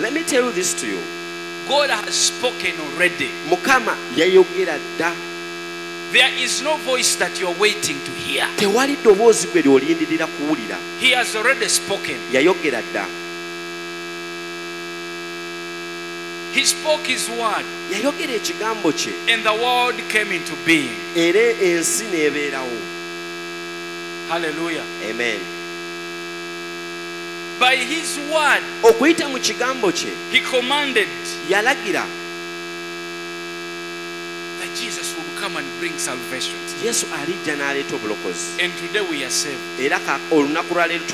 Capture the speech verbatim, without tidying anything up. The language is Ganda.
Let me tell you this to you. God has spoken already. Mukama yayogera dda. There is no voice that you're waiting to hear. Tewali ddoboozi gwe ly'olindirira kuwulira. He has already spoken. Yayogera dda. He spoke his word. Yayogera ekigambo kye. And the world came into being. Era ensi n'ebeerawo. Hallelujah. Amen. By his word, okuyita mu kigambo kye, he commanded yalagira that Jesus will come and bring salvation. Yesu alijja n'aleeta obulokozi. And today we are saved. Era olunaku lwa leero